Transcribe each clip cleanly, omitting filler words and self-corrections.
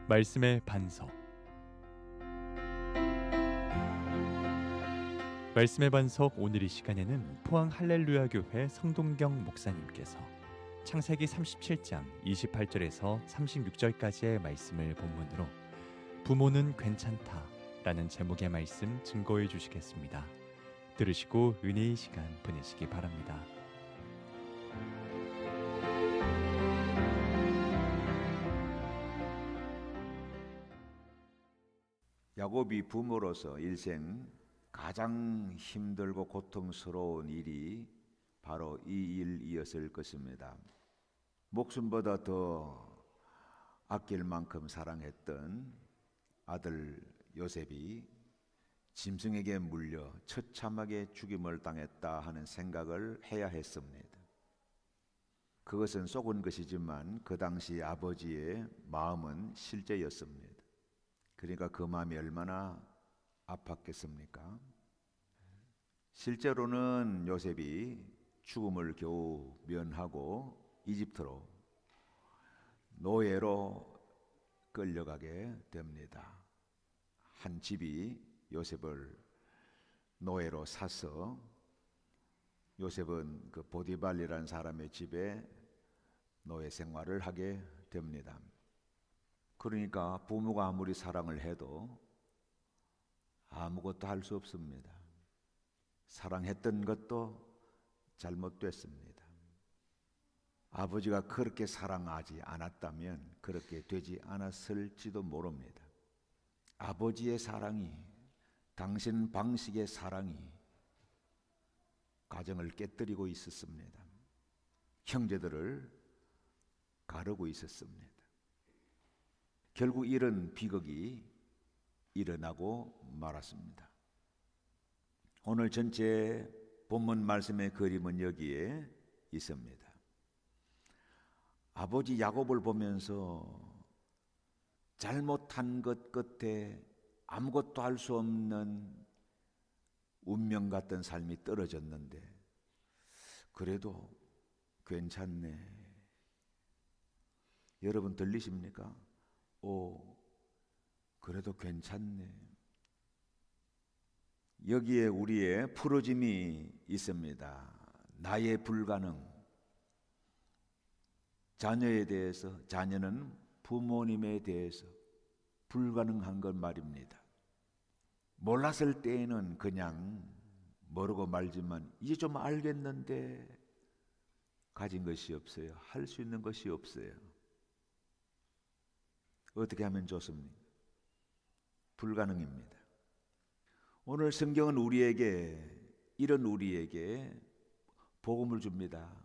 말씀의 반석. 말씀의 반석 오늘 이 시간에는 포항 할렐루야 교회 성동경 목사님께서 창세기 37장 28절에서 36절까지의 말씀을 본문으로 부모는 괜찮다 라는 제목의 말씀 증거해 주시겠습니다. 들으시고 은혜의 시간 보내시기 바랍니다. 야곱이 부모로서 일생 가장 힘들고 고통스러운 일이 바로 이 일이었을 것입니다. 목숨보다 더 아낄 만큼 사랑했던 아들 요셉이 짐승에게 물려 처참하게 죽임을 당했다 하는 생각을 해야 했습니다. 그것은 속은 것이지만 그 당시 아버지의 마음은 실제였습니다. 그러니까 그 마음이 얼마나 아팠겠습니까? 실제로는 요셉이 죽음을 겨우 면하고 이집트로 노예로 끌려가게 됩니다. 한 집이 요셉을 노예로 사서 요셉은 그 보디발이라는 사람의 집에 노예 생활을 하게 됩니다. 그러니까 부모가 아무리 사랑을 해도 아무것도 할 수 없습니다. 사랑했던 것도 잘못됐습니다. 아버지가 그렇게 사랑하지 않았다면 그렇게 되지 않았을지도 모릅니다. 아버지의 사랑이, 당신 방식의 사랑이 가정을 깨뜨리고 있었습니다. 형제들을 가르고 있었습니다. 결국 이런 비극이 일어나고 말았습니다. 오늘 전체 본문 말씀의 그림은 여기에 있습니다. 아버지 야곱을 보면서 잘못한 것 끝에 아무것도 할 수 없는 운명 같던 삶이 떨어졌는데 그래도 괜찮네. 여러분 들리십니까? 그래도 괜찮네. 여기에 우리의 풀어짐이 있습니다. 나의 불가능. 자녀에 대해서, 자녀는 부모님에 대해서 불가능한 건 말입니다. 몰랐을 때에는 그냥 모르고 말지만 이제 좀 알겠는데 가진 것이 없어요. 할 수 있는 것이 없어요. 어떻게 하면 좋습니까? 불가능입니다. 오늘 성경은 이런 우리에게 복음을 줍니다.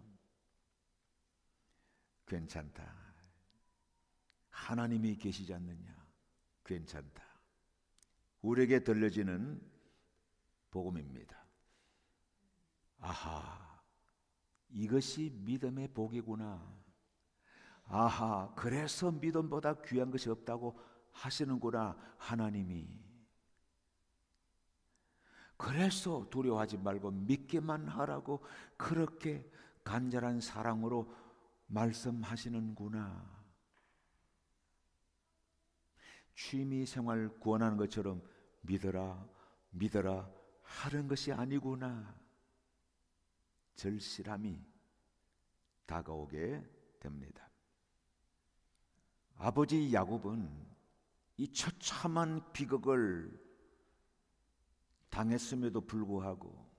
괜찮다. 하나님이 계시지 않느냐? 괜찮다. 우리에게 들려지는 복음입니다. 아하, 이것이 믿음의 복이구나. 아하, 그래서 믿음보다 귀한 것이 없다고 하시는구나, 하나님이. 그래서 두려워하지 말고 믿기만 하라고 그렇게 간절한 사랑으로 말씀하시는구나. 취미 생활 구원하는 것처럼 믿어라, 믿어라 하는 것이 아니구나. 절실함이 다가오게 됩니다. 아버지 야곱은 이 처참한 비극을 당했음에도 불구하고